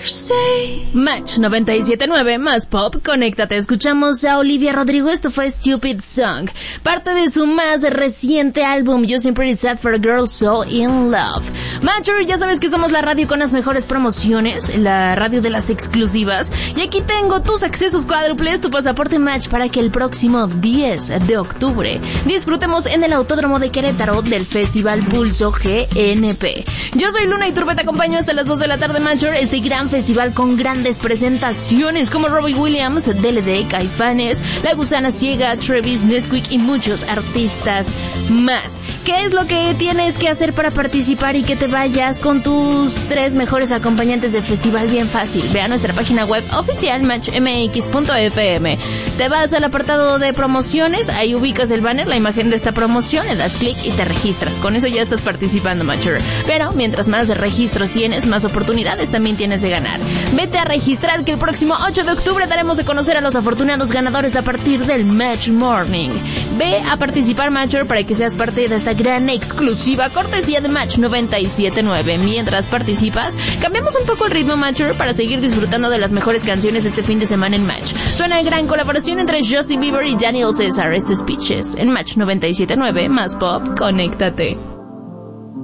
Match 97.9 más pop, conéctate. Escuchamos a Olivia Rodrigo, esto fue Stupid Song, parte de su más reciente álbum You're Pretty Sad for a Girl So In Love. Matcher, ya sabes que somos la radio con las mejores promociones, la radio de las exclusivas, y aquí tengo tus accesos cuádruples, tu pasaporte Match para que el próximo 10 de octubre disfrutemos en el Autódromo de Querétaro del Festival Pulso GNP. Yo soy Luna y Turbe, te acompaño hasta las 2 de la tarde, Matcher, este gran festival con grandes presentaciones como Robbie Williams, DLD, Caifanes, La Gusana Ciega, Travis, Nesquik y muchos artistas más. ¿Qué es lo que tienes que hacer para participar y que te vayas con tus 3 mejores acompañantes del festival? Bien fácil, ve a nuestra página web oficial matchmx.fm. Te vas al apartado de promociones, ahí ubicas el banner, la imagen de esta promoción, le das clic y te registras. Con eso ya estás participando, Matcher. Pero mientras más registros tienes, más oportunidades también tienes de ganar. Vete a registrar que el próximo 8 de octubre daremos de conocer a los afortunados ganadores a partir del Match Morning. Ve a participar, Matcher, para que seas parte de esta gran exclusiva cortesía de Match 97.9. Mientras participas, cambiamos un poco el ritmo, Matcher, para seguir disfrutando de las mejores canciones este fin de semana en Match. Suena gran colaboración entre Justin Bieber y Daniel César. Esto es Peaches en Match 97.9 más pop, conéctate.